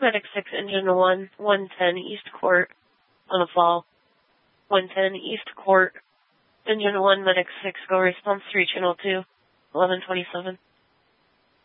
Medic 6, Engine 1, 110 East Court on the fall. 110 East Court, Engine 1, Medic 6, go response 3, Channel 2, 1127.